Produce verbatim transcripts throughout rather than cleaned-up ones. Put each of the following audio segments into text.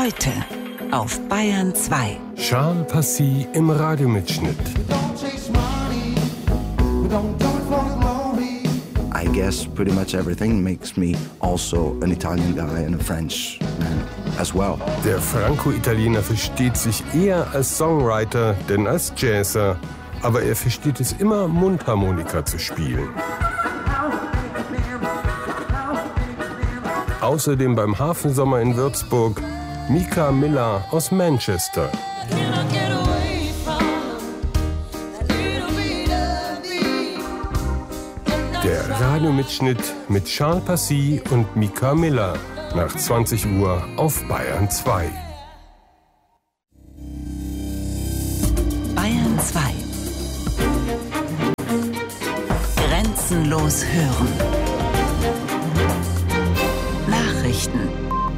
Heute auf Bayern zwei. Charles Passy im Radiomitschnitt. I guess pretty much everything makes me also an Italian guy and a French man as well. Der Franco-Italiener versteht sich eher als Songwriter denn als Jazzer. Aber er versteht es immer, Mundharmonika zu spielen. Außerdem beim Hafensommer in Würzburg Mika Miller aus Manchester. Der Radiomitschnitt mit Charles Passy und Mika Miller nach zwanzig Uhr auf Bayern zwei. Bayern zwei. Grenzenlos hören. Nachrichten.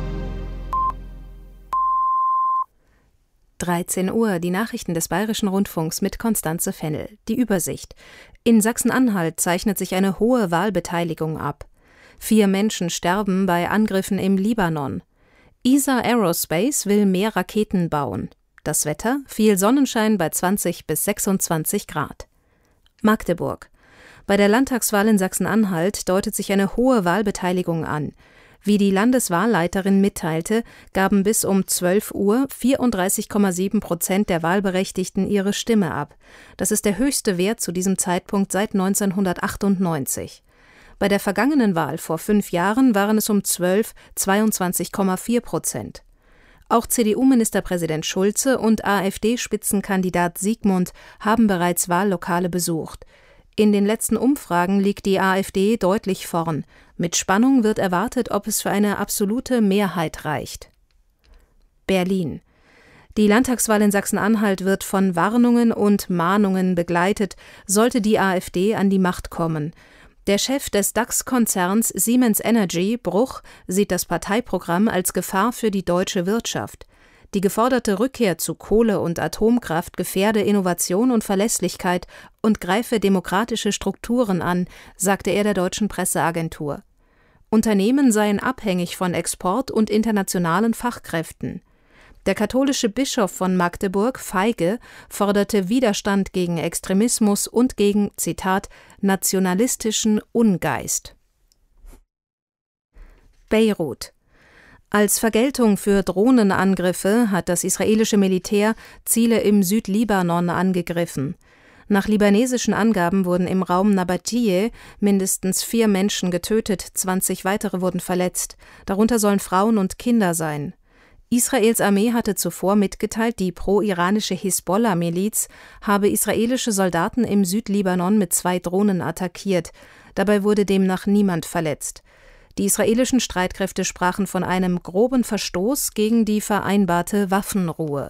dreizehn Uhr, die Nachrichten des Bayerischen Rundfunks mit Constanze Fennel. Die Übersicht. In Sachsen-Anhalt zeichnet sich eine hohe Wahlbeteiligung ab. Vier Menschen sterben bei Angriffen im Libanon. E S A Aerospace will mehr Raketen bauen. Das Wetter? Viel Sonnenschein bei zwanzig bis sechsundzwanzig Grad. Magdeburg. Bei der Landtagswahl in Sachsen-Anhalt deutet sich eine hohe Wahlbeteiligung an. Wie die Landeswahlleiterin mitteilte, gaben bis um zwölf Uhr vierunddreißig Komma sieben Prozent der Wahlberechtigten ihre Stimme ab. Das ist der höchste Wert zu diesem Zeitpunkt seit neunzehnhundertachtundneunzig. Bei der vergangenen Wahl vor fünf Jahren waren es um zwölf zweiundzwanzig Komma vier Prozent. Auch C D U-Ministerpräsident Schulze und AfD-Spitzenkandidat Siegmund haben bereits Wahllokale besucht. In den letzten Umfragen liegt die AfD deutlich vorn. Mit Spannung wird erwartet, ob es für eine absolute Mehrheit reicht. Berlin. Die Landtagswahl in Sachsen-Anhalt wird von Warnungen und Mahnungen begleitet, sollte die AfD an die Macht kommen. Der Chef des DAX-Konzerns Siemens Energy, Bruch, sieht das Parteiprogramm als Gefahr für die deutsche Wirtschaft. Die geforderte Rückkehr zu Kohle- und Atomkraft gefährde Innovation und Verlässlichkeit und greife demokratische Strukturen an, sagte er der deutschen Presseagentur. Unternehmen seien abhängig von Export und internationalen Fachkräften. Der katholische Bischof von Magdeburg, Feige, forderte Widerstand gegen Extremismus und gegen, Zitat, nationalistischen Ungeist. Beirut. Als Vergeltung für Drohnenangriffe hat das israelische Militär Ziele im Südlibanon angegriffen. Nach libanesischen Angaben wurden im Raum Nabatiyeh mindestens vier Menschen getötet, zwanzig weitere wurden verletzt. Darunter sollen Frauen und Kinder sein. Israels Armee hatte zuvor mitgeteilt, die pro-iranische Hisbollah-Miliz habe israelische Soldaten im Südlibanon mit zwei Drohnen attackiert. Dabei wurde demnach niemand verletzt. Die israelischen Streitkräfte sprachen von einem groben Verstoß gegen die vereinbarte Waffenruhe.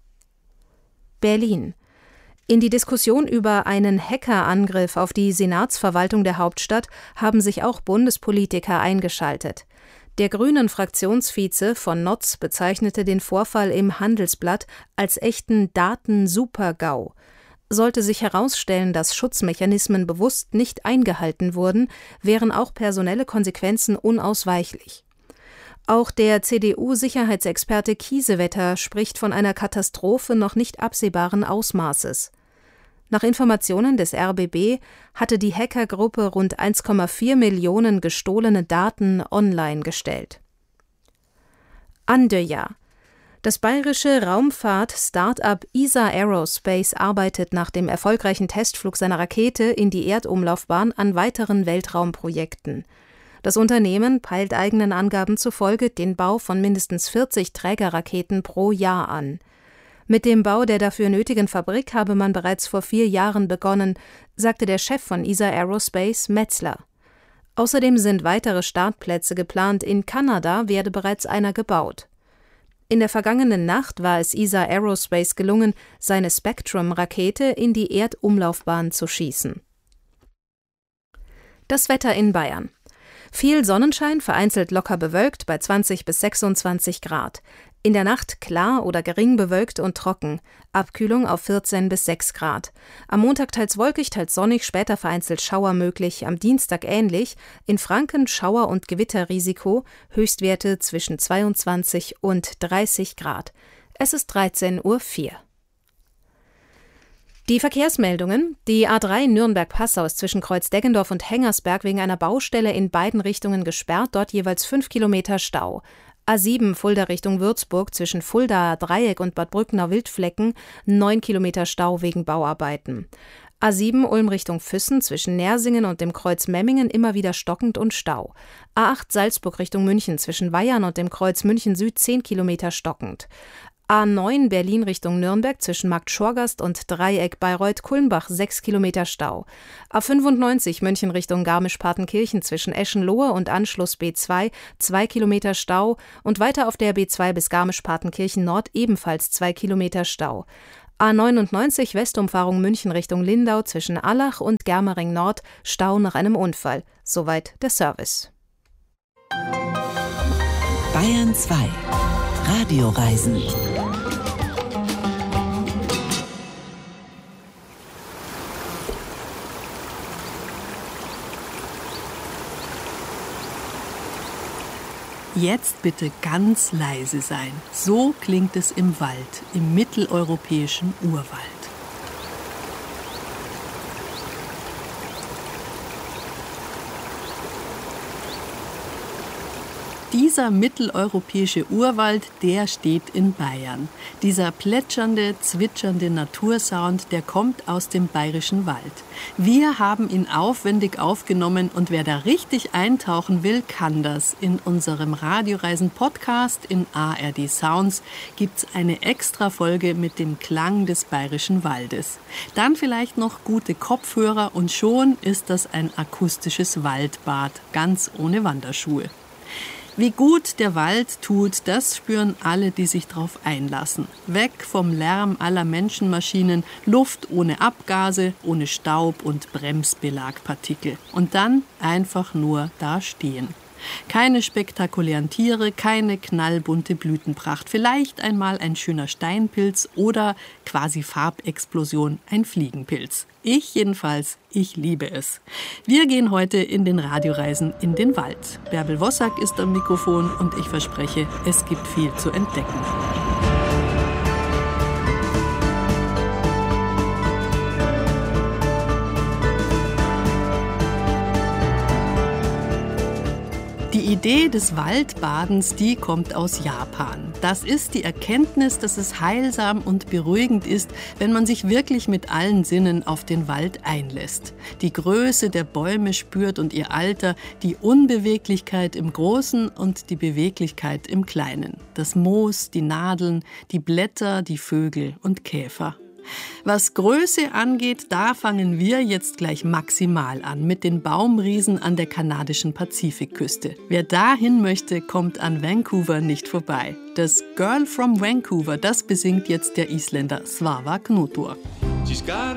Berlin. In die Diskussion über einen Hackerangriff auf die Senatsverwaltung der Hauptstadt haben sich auch Bundespolitiker eingeschaltet. Der Grünen-Fraktionsvize von Notz bezeichnete den Vorfall im Handelsblatt als echten Daten-Super-GAU. Sollte sich herausstellen, dass Schutzmechanismen bewusst nicht eingehalten wurden, wären auch personelle Konsequenzen unausweichlich. Auch der C D U-Sicherheitsexperte Kiesewetter spricht von einer Katastrophe noch nicht absehbaren Ausmaßes. Nach Informationen des R B B hatte die Hackergruppe rund eins Komma vier Millionen gestohlene Daten online gestellt. Andøya. Das bayerische Raumfahrt-Start-up E S A Aerospace arbeitet nach dem erfolgreichen Testflug seiner Rakete in die Erdumlaufbahn an weiteren Weltraumprojekten. Das Unternehmen peilt eigenen Angaben zufolge den Bau von mindestens vierzig Trägerraketen pro Jahr an. Mit dem Bau der dafür nötigen Fabrik habe man bereits vor vier Jahren begonnen, sagte der Chef von E S A Aerospace, Metzler. Außerdem sind weitere Startplätze geplant, in Kanada werde bereits einer gebaut. In der vergangenen Nacht war es E S A Aerospace gelungen, seine Spectrum-Rakete in die Erdumlaufbahn zu schießen. Das Wetter in Bayern. Viel Sonnenschein, vereinzelt locker bewölkt bei zwanzig bis sechsundzwanzig Grad. In der Nacht klar oder gering bewölkt und trocken. Abkühlung auf vierzehn bis sechs Grad. Am Montag teils wolkig, teils sonnig, später vereinzelt Schauer möglich, am Dienstag ähnlich. In Franken Schauer- und Gewitterrisiko, Höchstwerte zwischen zweiundzwanzig und dreißig Grad. Es ist dreizehn Uhr vier. Die Verkehrsmeldungen. Die A drei Nürnberg-Passau ist zwischen Kreuz-Deggendorf und Hengersberg wegen einer Baustelle in beiden Richtungen gesperrt, dort jeweils fünf Kilometer Stau. A sieben Fulda Richtung Würzburg zwischen Fuldaer Dreieck und Bad Brückner-Wildflecken, neun Kilometer Stau wegen Bauarbeiten. A sieben Ulm Richtung Füssen zwischen Nersingen und dem Kreuz Memmingen immer wieder stockend und Stau. A acht Salzburg Richtung München zwischen Weyarn und dem Kreuz München Süd zehn Kilometer stockend. A neun Berlin Richtung Nürnberg zwischen Markt Schorgast und Dreieck Bayreuth-Kulmbach sechs Kilometer Stau. A fünfundneunzig München Richtung Garmisch-Partenkirchen zwischen Eschenlohe und Anschluss B zwei zwei Kilometer Stau und weiter auf der B zwei bis Garmisch-Partenkirchen Nord ebenfalls zwei Kilometer Stau. A neunundneunzig Westumfahrung München Richtung Lindau zwischen Allach und Germering Nord Stau nach einem Unfall. Soweit der Service. Bayern zwei. Radioreisen. Jetzt bitte ganz leise sein. So klingt es im Wald, im mitteleuropäischen Urwald. Dieser mitteleuropäische Urwald, der steht in Bayern. Dieser plätschernde, zwitschernde Natursound, der kommt aus dem Bayerischen Wald. Wir haben ihn aufwendig aufgenommen und wer da richtig eintauchen will, kann das. In unserem Radioreisen-Podcast in A R D Sounds gibt's eine Extra-Folge mit dem Klang des Bayerischen Waldes. Dann vielleicht noch gute Kopfhörer und schon ist das ein akustisches Waldbad, ganz ohne Wanderschuhe. Wie gut der Wald tut, das spüren alle, die sich drauf einlassen. Weg vom Lärm aller Menschenmaschinen, Luft ohne Abgase, ohne Staub und Bremsbelagpartikel. Und dann einfach nur da stehen. Keine spektakulären Tiere, keine knallbunte Blütenpracht. Vielleicht einmal ein schöner Steinpilz oder quasi Farbexplosion, ein Fliegenpilz. Ich jedenfalls, ich liebe es. Wir gehen heute in den Radioreisen in den Wald. Bärbel Wossack ist am Mikrofon und ich verspreche, es gibt viel zu entdecken. Die Idee des Waldbadens, die kommt aus Japan. Das ist die Erkenntnis, dass es heilsam und beruhigend ist, wenn man sich wirklich mit allen Sinnen auf den Wald einlässt. Die Größe der Bäume spürt und ihr Alter, die Unbeweglichkeit im Großen und die Beweglichkeit im Kleinen. Das Moos, die Nadeln, die Blätter, die Vögel und Käfer. Was Größe angeht, da fangen wir jetzt gleich maximal an mit den Baumriesen an der kanadischen Pazifikküste. Wer dahin möchte, kommt an Vancouver nicht vorbei. Das Girl from Vancouver, das besingt jetzt der Isländer Svava Knútur. She's got